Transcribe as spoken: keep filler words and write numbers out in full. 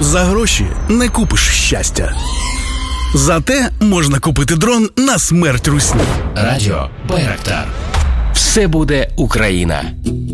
За гроші не купиш щастя. Зате можна купити дрон на смерть русні. Радіо Байрактар. Все буде Україна.